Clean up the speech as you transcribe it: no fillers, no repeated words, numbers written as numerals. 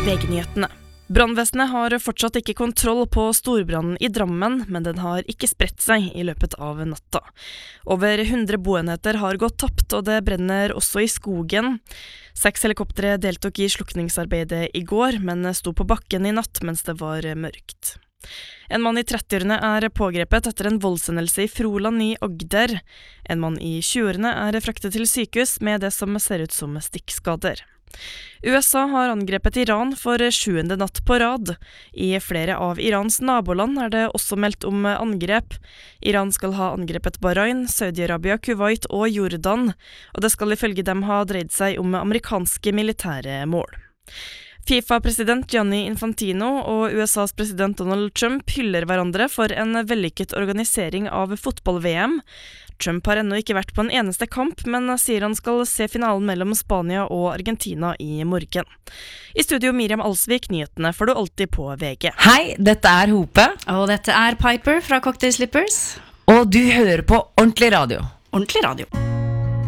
VG-nyhetene. Brannvesenet har fortsatt ikke kontroll på storbrannen I Drammen, men den har ikke spredt seg I løpet av natta. Over 100 boenheter har gått tapt, og det brenner også I skogen. 6 helikoptere deltok I slukningsarbeidet I går, men sto på bakken I natt mens det var mørkt. En mann I 30-årene pågrepet etter en voldshendelse I Froland I Agder. En mann I 20-årene fraktet til sykehus med det som ser ut som stikkskader. USA har angrepet Iran for 7. natt på rad. I flere av Irans naboland det også meldt om angrep. Iran skal ha angrepet Bahrain, Saudi-Arabia, Kuwait og Jordan, og det skal ifølge dem ha dreid seg om amerikanske militære mål. FIFA-president Gianni Infantino og USAs president Donald Trump hyller hverandre for en vellykket organisering av fotball-VM. Trump har ennå ikke vært på en eneste kamp, men sier han skal se finalen mellom Spania og Argentina I morgen. I studio Miriam Alsvik, nyhetene får du alltid på VG. Hei, dette Hope. Og dette Piper fra Cocktail Slippers. Og du hører på Ordentlig Radio. Ordentlig radio.